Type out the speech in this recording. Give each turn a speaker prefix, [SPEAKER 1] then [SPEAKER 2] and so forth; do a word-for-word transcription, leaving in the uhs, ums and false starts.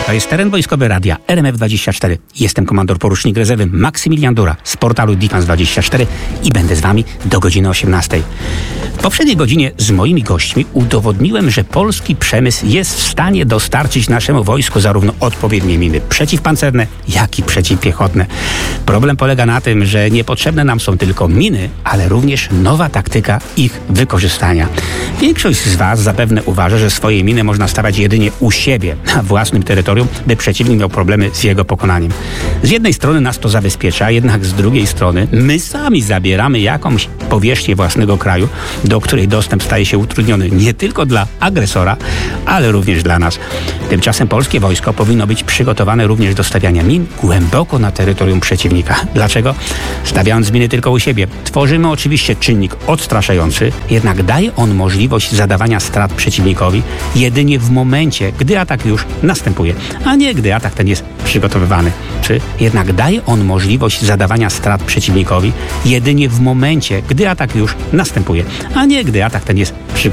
[SPEAKER 1] To jest teren wojskowy radia R M F dwadzieścia cztery. Jestem komandor porucznik rezerwy Maksymilian Dura z portalu Defense dwadzieścia cztery i będę z wami do godziny osiemnastej. W poprzedniej godzinie z moimi gośćmi udowodniłem, że polski przemysł jest w stanie dostarczyć naszemu wojsku zarówno odpowiednie miny przeciwpancerne, jak i przeciwpiechotne. Problem polega na tym, że niepotrzebne nam są tylko miny, ale również nowa taktyka ich wykorzystania. Większość z was zapewne uważa, że swoje miny można stawiać jedynie u siebie, na własnym terytorium, by przeciwnik miał problemy z jego pokonaniem. Z jednej strony nas to zabezpiecza, jednak z drugiej strony my sami zabieramy jakąś powierzchnię własnego kraju, do której dostęp staje się utrudniony nie tylko dla agresora, ale również dla nas. Tymczasem polskie wojsko powinno być przygotowane również do stawiania min głęboko na terytorium przeciwnika. Dlaczego? Stawiając miny tylko u siebie, tworzymy oczywiście czynnik odstraszający, jednak daje on możliwość zadawania strat przeciwnikowi jedynie w momencie, gdy atak już następuje, a nie gdy atak ten jest przygotowywany. Czy jednak daje on możliwość zadawania strat przeciwnikowi jedynie w momencie, gdy atak już następuje, a nie gdy atak ten jest przygotowywany.